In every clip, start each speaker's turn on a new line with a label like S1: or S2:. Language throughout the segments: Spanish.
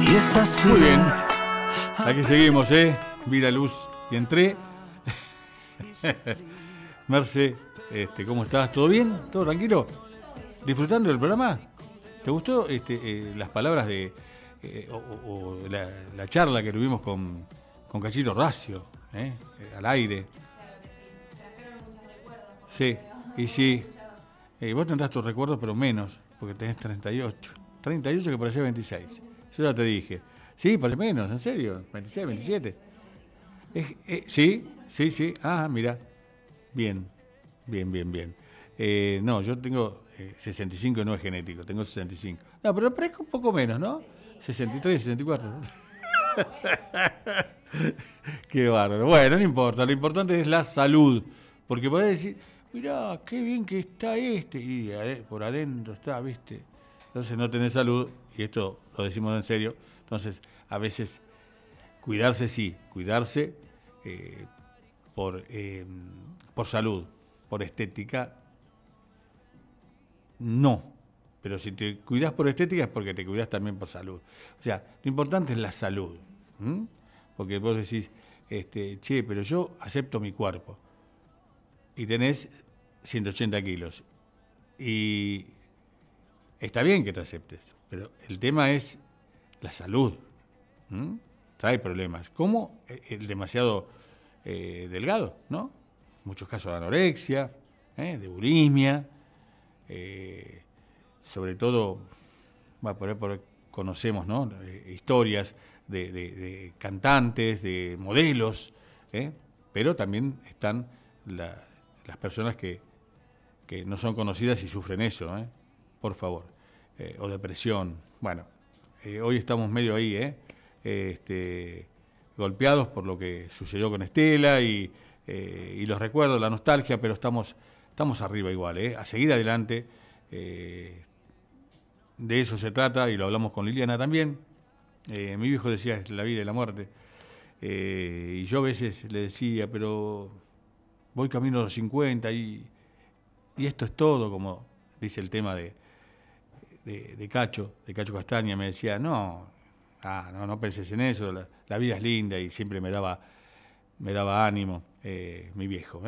S1: Y es así.
S2: Muy bien. Aquí seguimos, Vi la luz y entré. Merce, ¿cómo estás? ¿Todo bien? ¿Todo tranquilo? ¿Disfrutando del programa? ¿Te gustó las palabras de la charla que tuvimos con Cachito Racio, al aire? Sí, y sí. Vos tendrás tus recuerdos, pero menos, porque tenés 38. 38 que parecía 26. Yo ya te dije. Sí, parece menos, en serio. 26, 27. Sí. Ah, mira. Bien. No, yo tengo 65 y no es genético. Tengo 65. No, pero parezco un poco menos, ¿no? 63, 64. Qué bárbaro. Bueno, no importa. Lo importante es la salud. Porque podés decir, mirá, qué bien que está y por adentro está, ¿viste? Entonces no tenés salud, y esto lo decimos en serio. Entonces, a veces, cuidarse sí, cuidarse por salud, por estética, no. Pero si te cuidas por estética es porque te cuidas también por salud. O sea, lo importante es la salud. Porque vos decís, pero yo acepto mi cuerpo. Y tenés 180 kilos. Y está bien que te aceptes, pero el tema es la salud. Trae problemas, como el demasiado delgado, ¿no? Muchos casos de anorexia, de bulimia, sobre todo, por conocemos, ¿no? Historias de cantantes, de modelos, pero también están las personas que no son conocidas y sufren eso, por favor, o depresión. Bueno, hoy estamos medio ahí, golpeados por lo que sucedió con Estela y los recuerdos, la nostalgia, pero estamos arriba igual, a seguir adelante. De eso se trata, y lo hablamos con Liliana también. Mi viejo decía, es la vida y la muerte, y yo a veces le decía, pero voy camino a los 50 y esto es todo, como dice el tema de Cacho Castaña. Me decía, no penses en eso, la vida es linda, y siempre me daba ánimo, mi viejo.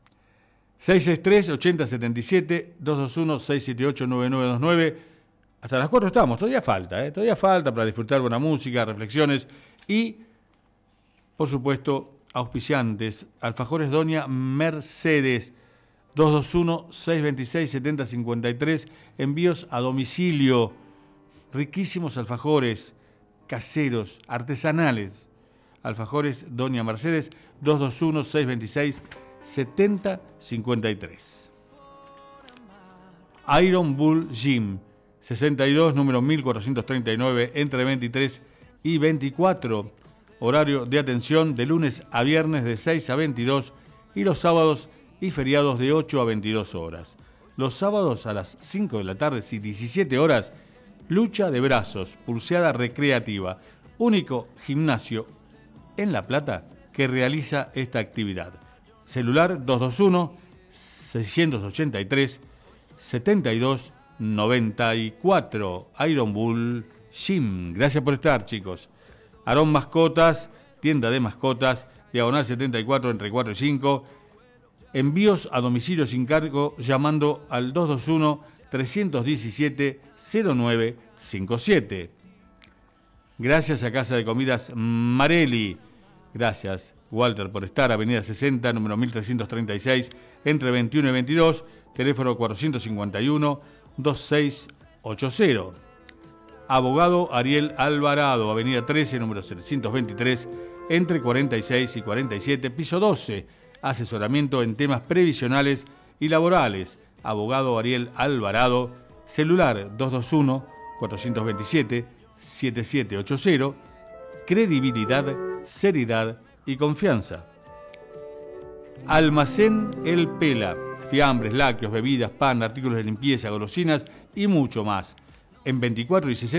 S2: 663-8077, 221-678-9929. Hasta las 4 estamos, todavía falta para disfrutar buena música, reflexiones y, por supuesto, auspiciantes. Alfajores Doña Mercedes, 221-626-7053, envíos a domicilio, riquísimos alfajores caseros, artesanales. Alfajores Doña Mercedes, 221-626-7053. Iron Bull Gym, 62, número 1439, entre 23 y 24. Horario de atención de lunes a viernes de 6 a 22 y los sábados y feriados de 8 a 22 horas. Los sábados a las 5 de la tarde y 17 horas, lucha de brazos, pulseada recreativa, único gimnasio en La Plata que realiza esta actividad. Celular 221-683-7294. Iron Bull Gym. Gracias por estar, chicos. Arón Mascotas, tienda de mascotas, diagonal 74 entre 4 y 5. Envíos a domicilio sin cargo llamando al 221-317-0957. Gracias a Casa de Comidas Marelli. Gracias, Walter, por estar. Avenida 60, número 1336, entre 21 y 22. Teléfono 451-2680. Abogado Ariel Alvarado, Avenida 13, número 723, entre 46 y 47, piso 12. Asesoramiento en temas previsionales y laborales. Abogado Ariel Alvarado, celular 221-427-7780. Credibilidad, seriedad y confianza. Almacén El Pela. Fiambres, lácteos, bebidas, pan, artículos de limpieza, golosinas y mucho más. En 24 y 60